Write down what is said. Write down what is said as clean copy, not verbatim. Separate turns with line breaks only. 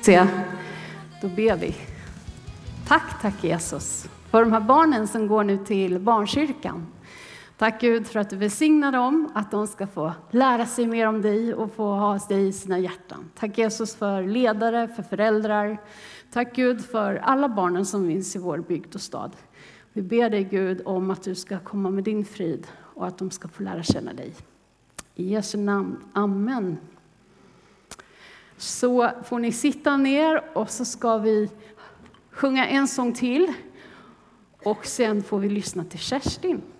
Se, då ber vi. Tack Jesus för de här barnen som går nu till barnkyrkan. Tack Gud för att du välsignar dem, att de ska få lära sig mer om dig och få ha dig i sina hjärtan. Tack Jesus för ledare, för föräldrar. Tack Gud för alla barnen som finns i vår bygd och stad. Vi ber dig Gud om att du ska komma med din frid och att de ska få lära känna dig. I Jesu namn, amen. Så får ni sitta ner och så ska vi sjunga en sång till. Och sen får vi lyssna till Kerstin.